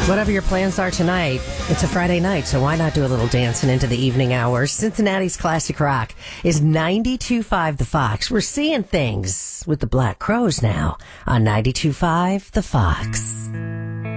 Whatever your plans are tonight, it's a Friday night, so why not do a little dancing into the evening hours? Cincinnati's classic rock is 92.5 The Fox. We're seeing things with the Black Crowes now on 92.5 The Fox.